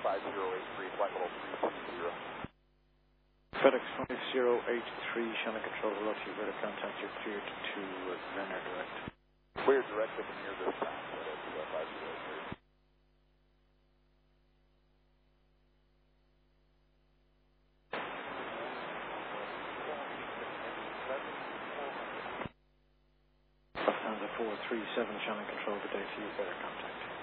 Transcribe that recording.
5083, flight level 320. FedEx 5083, Shannon Control, velocity, radar contact, you're cleared to Renner Direct. Clear direct with near this time, so that's 5083. Lufthansa 437, Shannon Control, good day to you, radar contact.